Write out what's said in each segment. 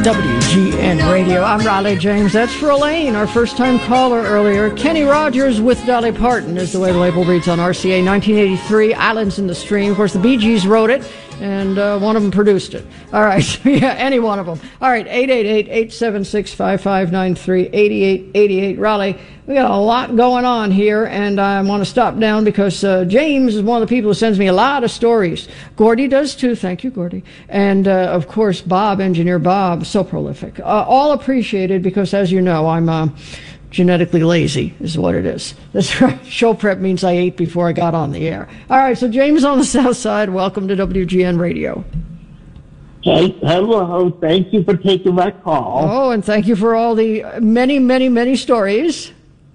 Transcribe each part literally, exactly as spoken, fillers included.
W G N Radio. I'm Raleigh James. That's for Elaine, our first-time caller earlier. Kenny Rogers with Dolly Parton is the way the label reads on R C A. nineteen eighty-three, Islands in the Stream. Of course, the Bee Gees wrote it, and uh, one of them produced it. All right. Yeah, any one of them. All right, eight eight eight, eight seven six, five five nine three, eight eight eight eight. Raleigh, we got a lot going on here, and I want to stop down because uh, James is one of the people who sends me a lot of stories. Gordy does too. Thank you, Gordy. And, uh, of course, Bob, Engineer Bob, so prolific. Uh, all appreciated because, as you know, I'm uh, genetically lazy is what it is. That's right. Show prep means I ate before I got on the air. All right, so James on the South Side, welcome to W G N Radio. Hey, hello. Thank you for taking my call. Oh, and thank you for all the many, many, many stories.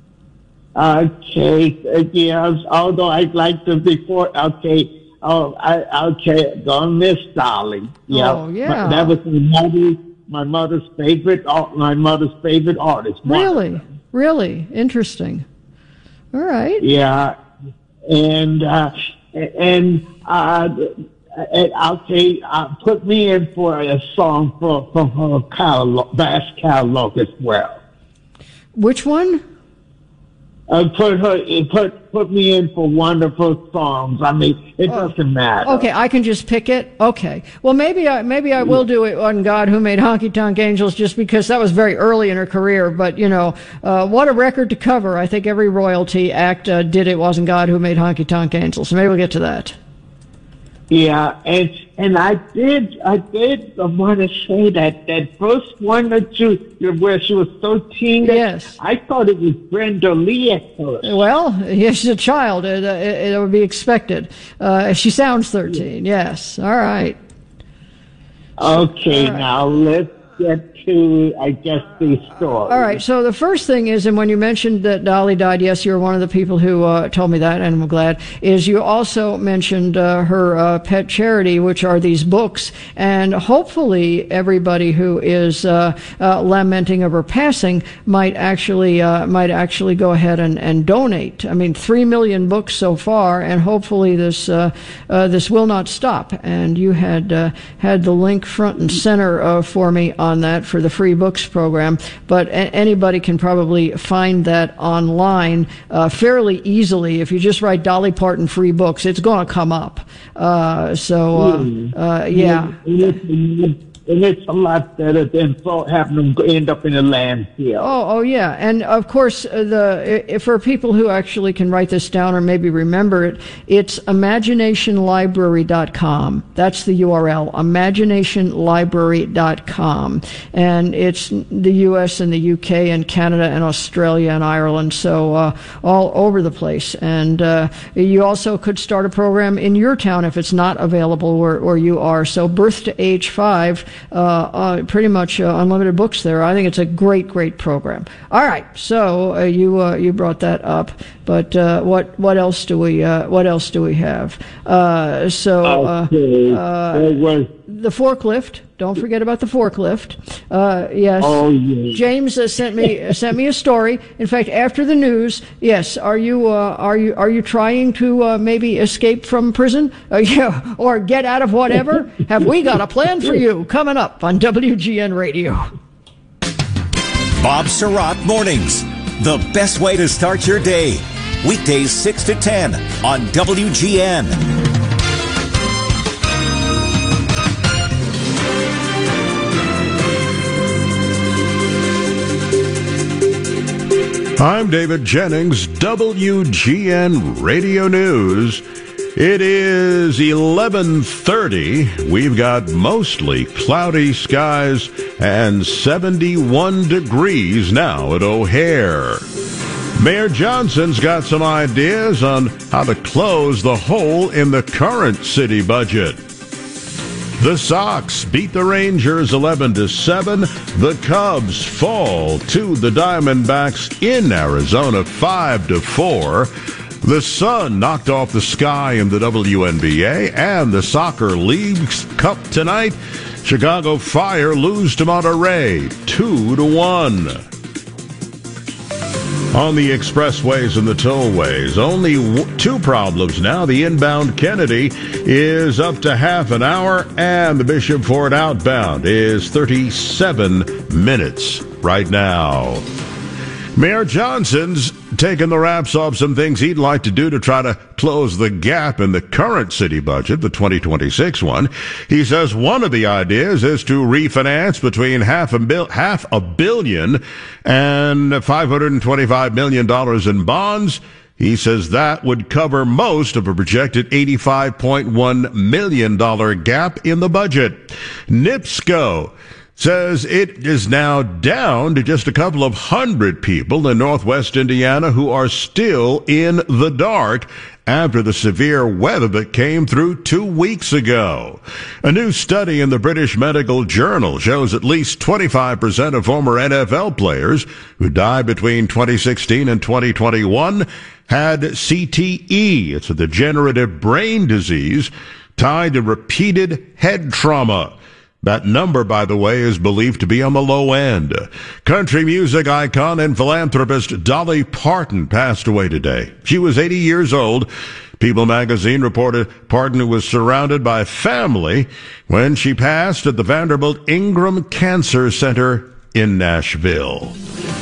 Okay, uh, yes, although I'd like to before, okay, oh, I, okay, gonna miss Dolly. Yeah, oh, yeah. That was my mother, my mother's favorite, my mother's favorite artist. Really? Really? Interesting. All right. Yeah, and, uh, and, uh, and okay, uh, put me in for a song for, from her catalog, vast catalog as well. Which one? Uh, put her, put put me in for wonderful songs. I mean, it oh. doesn't matter. Okay, I can just pick it. Okay, well maybe I maybe I will do it on God Who Made Honky Tonk Angels, just because that was very early in her career. But you know, uh, what a record to cover! I think every royalty act uh, did it. Wasn't God Who Made Honky Tonk Angels? So maybe we'll get to that. Yeah, and and I did I did want to say that that first one that you where she was thirteen. Yes, I thought it was Brenda Lee at first. Well, yeah, she's a child. It, it, it would be expected. Uh, she sounds thirteen. Yes. All right. Okay, All right. Now let's get to, I guess, the story. All right, so the first thing is, and when you mentioned that Dolly died, yes, you were one of the people who uh, told me that, and I'm glad, is you also mentioned uh, her uh, pet charity, which are these books, and hopefully everybody who is uh, uh, lamenting of her passing might actually uh, might actually go ahead and, and donate. I mean, three million books so far, and hopefully this uh, uh, this will not stop. And you had uh, had the link front and center uh, for me on that for the free books program, but a- anybody can probably find that online uh, fairly easily. If you just write Dolly Parton free books, it's going to come up. Uh, so, uh, uh, yeah. And it's a lot better than having them end up in a landfill. Oh, oh, yeah. And of course, uh, the for people who actually can write this down or maybe remember it, it's imagination library dot com. That's the U R L, imagination library dot com. And it's the U S and the U K and Canada and Australia and Ireland, so uh, all over the place. And uh, you also could start a program in your town if it's not available where, where you are. So birth to age five. Uh, uh, pretty much uh, unlimited books there. I think it's a great, great program. All right, so uh, you uh, you brought that up, but uh, what what else do we uh, what else do we have? Uh, so uh, okay. uh, was- the forklift. Don't forget about the forklift. Uh, yes. Oh, yeah. James uh, sent me sent me a story. In fact, after the news, yes. Are you uh, are you are you trying to uh, maybe escape from prison? Uh, yeah, or get out of whatever? Have we got a plan for you? Coming up on W G N Radio. Bob Surratt Mornings, the best way to start your day. Weekdays six to ten on W G N. I'm David Jennings, W G N Radio News. It is eleven thirty. We've got mostly cloudy skies and seventy-one degrees now at O'Hare. Mayor Johnson's got some ideas on how to close the hole in the current city budget. The Sox beat the Rangers eleven to seven. The Cubs fall to the Diamondbacks in Arizona five to four. The sun knocked off the sky in the W N B A and the Soccer League's Cup tonight. Chicago Fire lose to Monterey two to one. On the expressways and the tollways, only w- two problems now. The inbound Kennedy is up to half an hour, and the Bishop Ford outbound is thirty-seven minutes right now. Mayor Johnson's taking the wraps off some things he'd like to do to try to close the gap in the current city budget, the twenty twenty-six one. He says one of the ideas is to refinance between half a, bil- half a billion and five hundred twenty-five million dollars in bonds. He says that would cover most of a projected eighty-five point one million dollars gap in the budget. NIPSCO says it is now down to just a couple of hundred people in Northwest Indiana who are still in the dark after the severe weather that came through two weeks ago. A new study in the British Medical Journal shows at least twenty-five percent of former N F L players who died between twenty sixteen and twenty twenty-one had C T E. It's a degenerative brain disease tied to repeated head trauma. That number, by the way, is believed to be on the low end. Country music icon and philanthropist Dolly Parton passed away today. She was eighty years old. People magazine reported Parton was surrounded by family when she passed at the Vanderbilt Ingram Cancer Center in Nashville.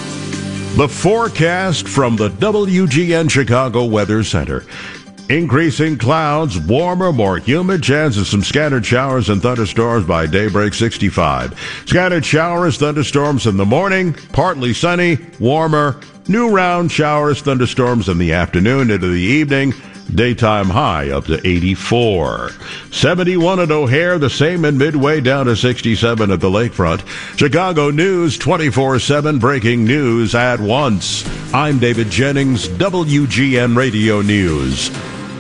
The forecast from the W G N Chicago Weather Center. Increasing clouds, warmer, more humid, chance of some scattered showers and thunderstorms by daybreak, sixty-five. Scattered showers, thunderstorms in the morning, partly sunny, warmer, new round showers, thunderstorms in the afternoon into the evening, daytime high up to eighty-four. seventy-one at O'Hare, the same in Midway, down to sixty-seven at the lakefront. Chicago News twenty-four seven, breaking news at once. I'm David Jennings, W G N Radio News.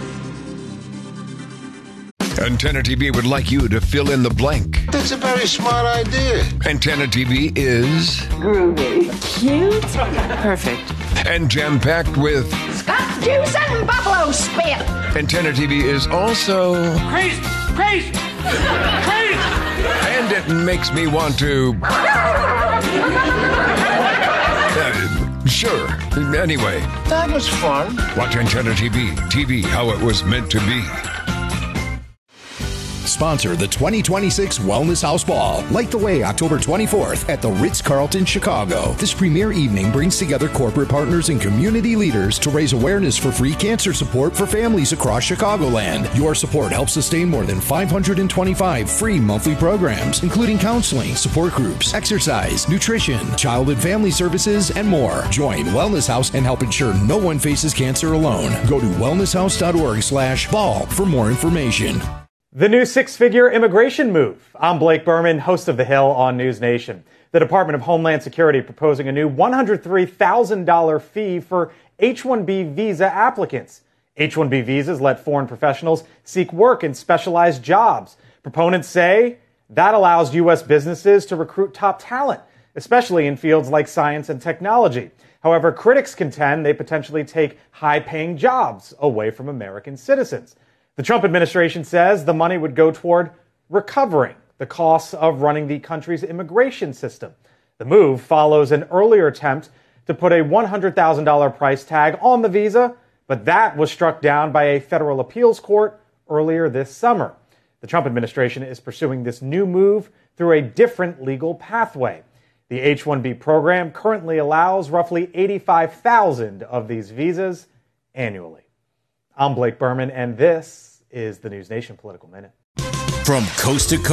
Antenna T V would like you to fill in the blank. That's a very smart idea. Antenna T V is groovy, cute, perfect, and jam-packed with Scotch juice and buffalo spit. Antenna T V is also crazy, crazy, crazy, and it makes me want to. uh, sure. Anyway, that was fun. Watch Antenna T V. T V how it was meant to be. Sponsor the twenty twenty-six Wellness House Ball. Light the way October twenty-fourth at the Ritz-Carlton, Chicago. This premier evening brings together corporate partners and community leaders to raise awareness for free cancer support for families across Chicagoland. Your support helps sustain more than five hundred twenty-five free monthly programs, including counseling, support groups, exercise, nutrition, child and family services, and more. Join Wellness House and help ensure no one faces cancer alone. Go to wellnesshouse.org slash ball for more information. The new six-figure immigration move. I'm Blake Berman, host of The Hill on News Nation. The Department of Homeland Security proposing a new one hundred three thousand dollars fee for H one B visa applicants. H one B visas let foreign professionals seek work in specialized jobs. Proponents say that allows U S businesses to recruit top talent, especially in fields like science and technology. However, critics contend they potentially take high-paying jobs away from American citizens. The Trump administration says the money would go toward recovering the costs of running the country's immigration system. The move follows an earlier attempt to put a one hundred thousand dollars price tag on the visa, but that was struck down by a federal appeals court earlier this summer. The Trump administration is pursuing this new move through a different legal pathway. The H one B program currently allows roughly eighty-five thousand of these visas annually. I'm Blake Berman, and this is the News Nation Political Minute. From coast to coast.